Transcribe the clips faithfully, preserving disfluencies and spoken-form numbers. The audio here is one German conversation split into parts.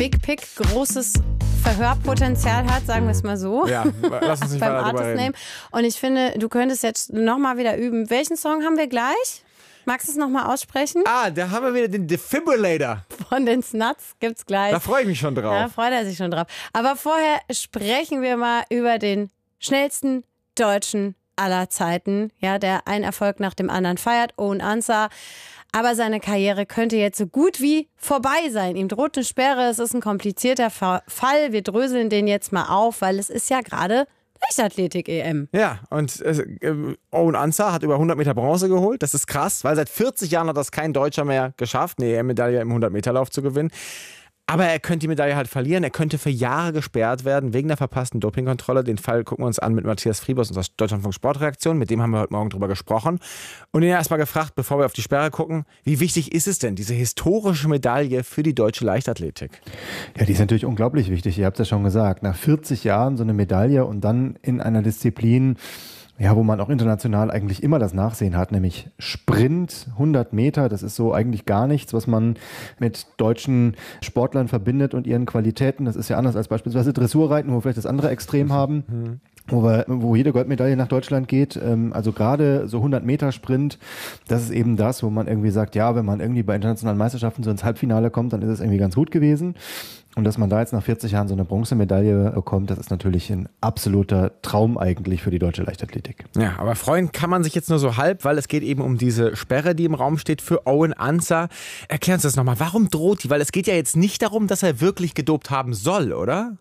Big Pick großes Verhörpotenzial hat, sagen wir es mal so. Ja, lass uns nicht beim weiter drüber Artist reden. Name. Und ich finde, du könntest jetzt nochmal wieder üben. Welchen Song haben wir gleich? Magst du es nochmal aussprechen? Ah, da haben wir wieder den Defibrillator. Von den Snuts gibt's gleich. Da freue ich mich schon drauf. Da freut er sich schon drauf. Aber vorher sprechen wir mal über den schnellsten Deutschen aller Zeiten, ja, der einen Erfolg nach dem anderen feiert, Owen Ansar. Aber seine Karriere könnte jetzt so gut wie vorbei sein. Ihm droht eine Sperre, es ist ein komplizierter Fall. Wir dröseln den jetzt mal auf, weil es ist ja gerade Leichtathletik-E M. Ja, und äh, Owen Ansar hat über hundert Meter Bronze geholt. Das ist krass, weil seit vierzig Jahren hat das kein Deutscher mehr geschafft, eine E M-Medaille im hundert Meter Lauf zu gewinnen. Aber er könnte die Medaille halt verlieren. Er könnte für Jahre gesperrt werden wegen der verpassten Dopingkontrolle. Den Fall gucken wir uns an mit Matthias Friebus, unserer Deutschlandfunk Sportreaktion. Mit dem haben wir heute Morgen drüber gesprochen. Und ihn erstmal gefragt, bevor wir auf die Sperre gucken, wie wichtig ist es denn, diese historische Medaille für die deutsche Leichtathletik? Ja, die ist natürlich unglaublich wichtig. Ihr habt es ja schon gesagt. Nach vierzig Jahren so eine Medaille und dann in einer Disziplin, ja, wo man auch international eigentlich immer das Nachsehen hat, nämlich Sprint, hundert Meter, das ist so eigentlich gar nichts, was man mit deutschen Sportlern verbindet und ihren Qualitäten. Das ist ja anders als beispielsweise Dressurreiten, wo wir vielleicht das andere Extrem haben. Mhm. Wo, wir, wo jede Goldmedaille nach Deutschland geht, also gerade so hundert Meter Sprint, das ist eben das, wo man irgendwie sagt, ja, wenn man irgendwie bei internationalen Meisterschaften so ins Halbfinale kommt, dann ist es irgendwie ganz gut gewesen. Und dass man da jetzt nach vierzig Jahren so eine Bronzemedaille bekommt, das ist natürlich ein absoluter Traum eigentlich für die deutsche Leichtathletik. Ja, aber freuen kann man sich jetzt nur so halb, weil es geht eben um diese Sperre, die im Raum steht für Owen Ansar. Erklären Sie das nochmal, warum droht die? Weil es geht ja jetzt nicht darum, dass er wirklich gedopt haben soll, oder?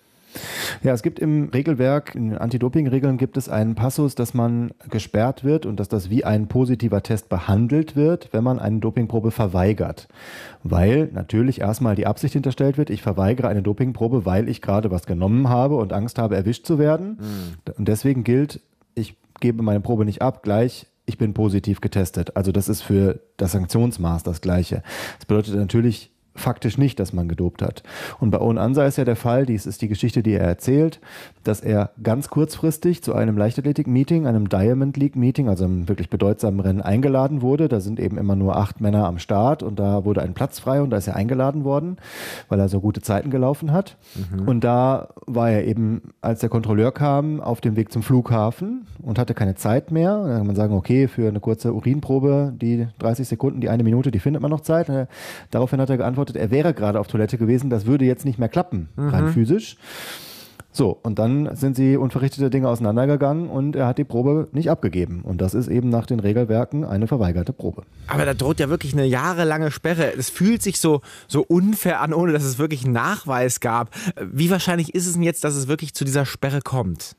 Ja, es gibt im Regelwerk, in den Anti-Doping-Regeln gibt es einen Passus, dass man gesperrt wird und dass das wie ein positiver Test behandelt wird, wenn man eine Dopingprobe verweigert. Weil natürlich erstmal die Absicht hinterstellt wird, ich verweigere eine Dopingprobe, weil ich gerade was genommen habe und Angst habe, erwischt zu werden. Mhm. Und deswegen gilt, ich gebe meine Probe nicht ab, gleich ich bin positiv getestet. Also das ist für das Sanktionsmaß das Gleiche. Das bedeutet natürlich faktisch nicht, dass man gedopt hat. Und bei Owen Ansar ist ja der Fall, dies ist die Geschichte, die er erzählt, dass er ganz kurzfristig zu einem Leichtathletik-Meeting, einem Diamond League-Meeting, also einem wirklich bedeutsamen Rennen eingeladen wurde. Da sind eben immer nur acht Männer am Start und da wurde ein Platz frei und da ist er eingeladen worden, weil er so gute Zeiten gelaufen hat. Mhm. Und da war er eben, als der Kontrolleur kam, auf dem Weg zum Flughafen und hatte keine Zeit mehr. Da kann man sagen, okay, für eine kurze Urinprobe, die dreißig Sekunden, die eine Minute, die findet man noch Zeit. Daraufhin hat er geantwortet, er wäre gerade auf Toilette gewesen, das würde jetzt nicht mehr klappen, mhm. rein physisch. So, und dann sind sie unverrichtete Dinge auseinandergegangen und er hat die Probe nicht abgegeben. Und das ist eben nach den Regelwerken eine verweigerte Probe. Aber da droht ja wirklich eine jahrelange Sperre. Es fühlt sich so, so unfair an, ohne dass es wirklich einen Nachweis gab. Wie wahrscheinlich ist es denn jetzt, dass es wirklich zu dieser Sperre kommt?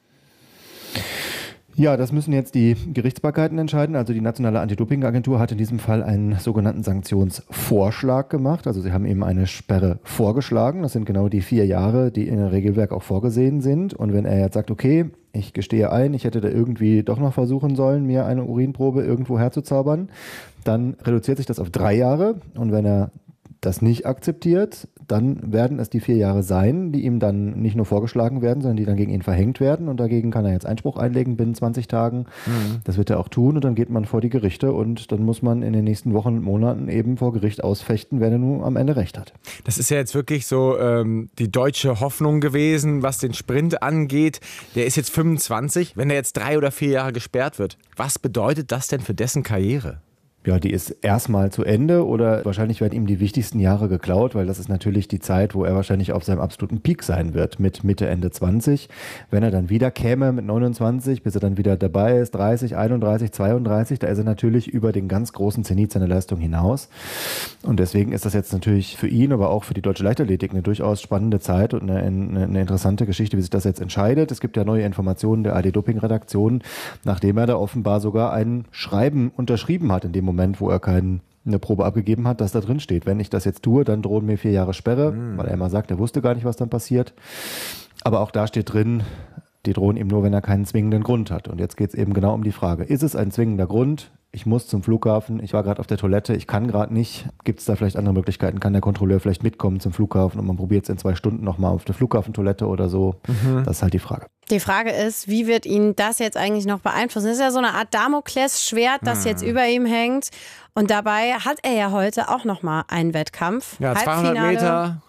Ja, das müssen jetzt die Gerichtsbarkeiten entscheiden. Also die Nationale Anti-Doping-Agentur hat in diesem Fall einen sogenannten Sanktionsvorschlag gemacht. Also sie haben eben eine Sperre vorgeschlagen. Das sind genau die vier Jahre, die in der Regelwerk auch vorgesehen sind. Und wenn er jetzt sagt, okay, ich gestehe ein, ich hätte da irgendwie doch noch versuchen sollen, mir eine Urinprobe irgendwo herzuzaubern, dann reduziert sich das auf drei Jahre. Und wenn er das nicht akzeptiert, dann werden es die vier Jahre sein, die ihm dann nicht nur vorgeschlagen werden, sondern die dann gegen ihn verhängt werden. Und dagegen kann er jetzt Einspruch einlegen binnen zwanzig Tagen. Mhm. Das wird er auch tun und dann geht man vor die Gerichte und dann muss man in den nächsten Wochen und Monaten eben vor Gericht ausfechten, wer denn nun am Ende recht hat. Das ist ja jetzt wirklich so ähm, die deutsche Hoffnung gewesen, was den Sprint angeht. Der ist jetzt fünfundzwanzig. Wenn er jetzt drei oder vier Jahre gesperrt wird, was bedeutet das denn für dessen Karriere? Ja, die ist erstmal zu Ende oder wahrscheinlich werden ihm die wichtigsten Jahre geklaut, weil das ist natürlich die Zeit, wo er wahrscheinlich auf seinem absoluten Peak sein wird, mit Mitte, Ende zwanzig. Wenn er dann wieder käme mit neunundzwanzig, bis er dann wieder dabei ist, dreißig, einunddreißig, zweiunddreißig, da ist er natürlich über den ganz großen Zenit seiner Leistung hinaus. Und deswegen ist das jetzt natürlich für ihn, aber auch für die deutsche Leichtathletik eine durchaus spannende Zeit und eine, eine, eine interessante Geschichte, wie sich das jetzt entscheidet. Es gibt ja neue Informationen der A D-Doping-Redaktion, nachdem er da offenbar sogar ein Schreiben unterschrieben hat in dem Moment, wo er keine Probe abgegeben hat, dass da drin steht, wenn ich das jetzt tue, dann drohen mir vier Jahre Sperre, mhm. weil er immer sagt, er wusste gar nicht, was dann passiert. Aber auch da steht drin, die drohen ihm nur, wenn er keinen zwingenden Grund hat. Und jetzt geht es eben genau um die Frage, ist es ein zwingender Grund? Ich muss zum Flughafen, ich war gerade auf der Toilette, ich kann gerade nicht. Gibt es da vielleicht andere Möglichkeiten? Kann der Kontrolleur vielleicht mitkommen zum Flughafen und man probiert es in zwei Stunden nochmal auf der Flughafentoilette oder so? Mhm. Das ist halt die Frage. Die Frage ist, wie wird ihn das jetzt eigentlich noch beeinflussen? Das ist ja so eine Art Damoklesschwert, das jetzt über ihm hängt. Und dabei hat er ja heute auch nochmal einen Wettkampf. Ja, zweihundert Meter.